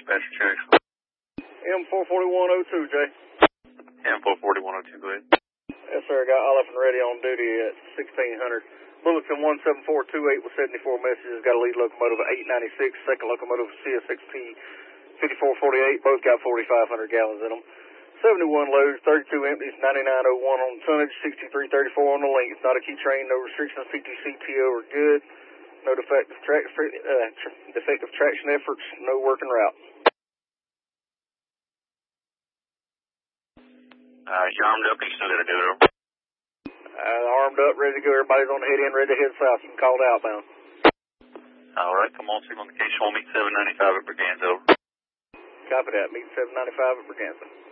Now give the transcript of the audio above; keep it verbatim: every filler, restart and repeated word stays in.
dispatcher checks. M four forty-one oh two, Jay. M four forty-one oh two, go ahead. Yes, sir. I got Olive and ready on duty at sixteen hundred. Bulletin one seven four two eight with seventy-four messages. Got a lead locomotive at eight ninety-six. Second locomotive C S X P fifty-four forty-eight. Both got forty-five hundred gallons in them. seventy-one loads, thirty-two empties, ninety-nine oh one on tonnage, sixty-three thirty-four on the length. Not a key train, no restrictions. P T C T O are good. No defective, tra uh, tra defective traction efforts. No working route. Uh, you armed up? You still got to do it over? Uh, armed up, ready to go. Everybody's on the head end, ready to head south. You can call it outbound. All right, come on, signal on the case. We'll meet seven ninety-five at Briganza, over. Copy that. Meet seven ninety-five at Briganza.